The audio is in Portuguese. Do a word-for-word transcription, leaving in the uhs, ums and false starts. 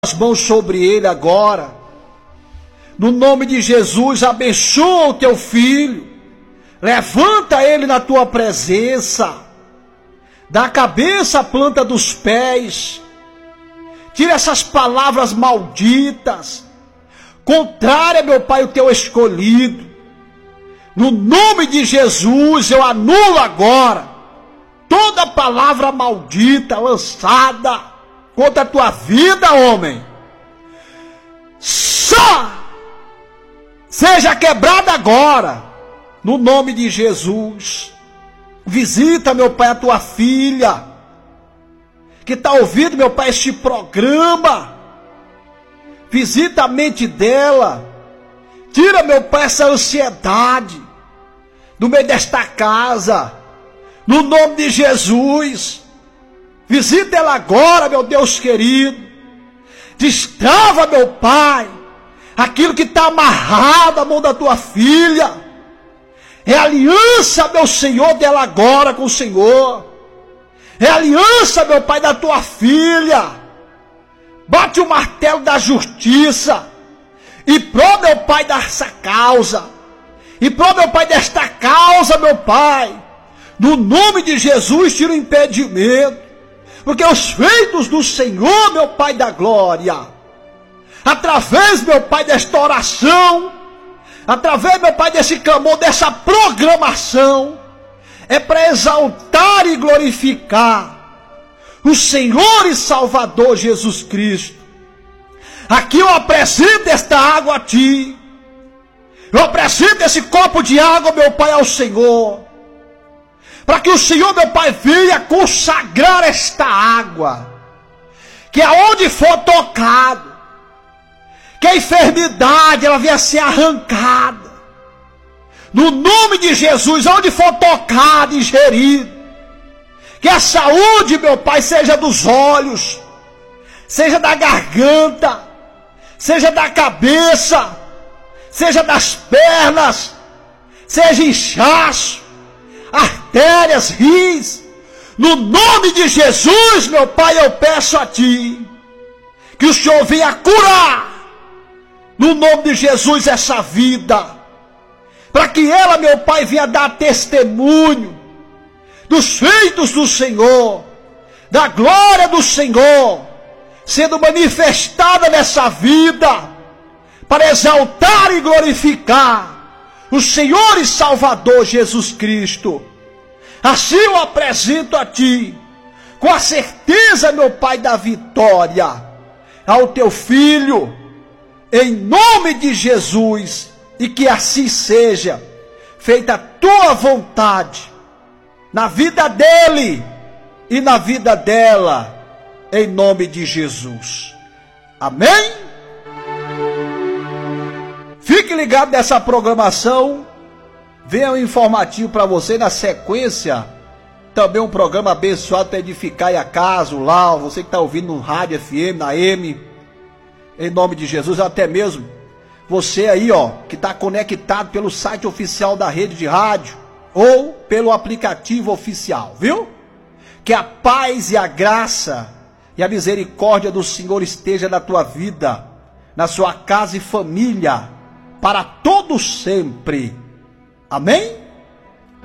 as mãos sobre ele agora. No nome de Jesus, abençoa o teu filho. Levanta ele na tua presença. Da cabeça à planta dos pés. Tira essas palavras malditas. Contrária, meu Pai, o teu escolhido. No nome de Jesus, eu anulo agora toda palavra maldita lançada contra a tua vida, homem. Só seja quebrada agora, no nome de Jesus. Visita, meu Pai, a tua filha, que está ouvindo, meu Pai, este programa. Visita a mente dela. Tira, meu Pai, essa ansiedade do meio desta casa, no nome de Jesus. Visita ela agora, meu Deus querido. Destrava, meu Pai, aquilo que está amarrado à mão da tua filha. É aliança, meu Senhor, dela agora com o Senhor. É aliança, meu Pai, da tua filha. Bate o martelo da justiça. E pró, meu Pai, dessa causa. E pró, meu Pai, desta causa, meu Pai. No nome de Jesus, tira o impedimento. Porque os feitos do Senhor, meu Pai da glória, através, meu Pai, desta oração, através, meu Pai, desse clamor, dessa programação, é para exaltar e glorificar o Senhor e Salvador Jesus Cristo. Aqui eu apresento esta água a ti. Eu apresento esse copo de água, meu Pai, ao Senhor. Para que o Senhor, meu Pai, venha consagrar esta água. Que aonde for tocado, que a enfermidade ela venha ser arrancada. No nome de Jesus, aonde for tocado e ingerido. Que a saúde, meu Pai, seja dos olhos, seja da garganta, seja da cabeça, seja das pernas, seja inchaço, artérias, rins. No nome de Jesus, meu Pai, eu peço a ti que o Senhor venha curar, no nome de Jesus, essa vida, para que ela, meu Pai, venha dar testemunho dos feitos do Senhor, da glória do Senhor, sendo manifestada nessa vida, para exaltar e glorificar o Senhor e Salvador Jesus Cristo. Assim eu apresento a ti, com a certeza, meu Pai, da vitória, ao teu filho, em nome de Jesus, e que assim seja, feita a tua vontade, na vida dele e na vida dela, em nome de Jesus. Amém? Fique ligado nessa programação. Venha um informativo para você na sequência. Também um programa abençoado para edificar a casa, o lar. Você que está ouvindo no rádio F M, na M. Em nome de Jesus, até mesmo você aí, ó, que está conectado pelo site oficial da rede de rádio ou pelo aplicativo oficial, viu? Que a paz e a graça e a misericórdia do Senhor esteja na tua vida, na sua casa e família, para todo sempre. Amém?